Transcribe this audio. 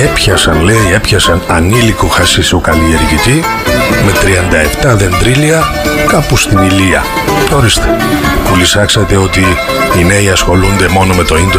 Έπιασαν ανήλικο χασίσο-καλλιεργητή με 37 δεντρίλια κάπου στην Ηλία. Ορίστε, πουλησάξατε ότι οι νέοι ασχολούνται μόνο με το ίντερνετ